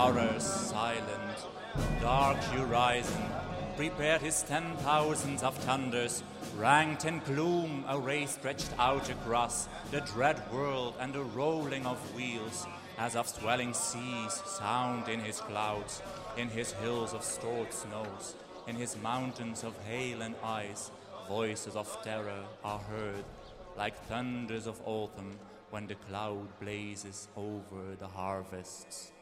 horrors silent, dark horizon, prepared his 10,000s of thunders, ranked in gloom, a ray stretched out across the dread world, and a rolling of wheels, as of swelling seas, sound in his clouds, in his hills of stored snows, in his mountains of hail and ice. Voices of terror are heard, like thunders of autumn, when the cloud blazes over the harvests.